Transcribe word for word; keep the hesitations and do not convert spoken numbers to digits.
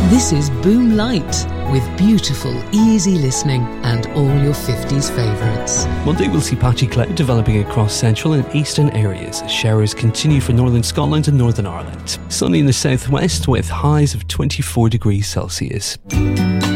This is Boom Light, with beautiful, easy listening and all your fifties favourites. Monday will see patchy cloud developing across central and eastern areas as showers continue for northern Scotland and Northern Ireland. Sunny in the southwest with highs of twenty-four degrees Celsius.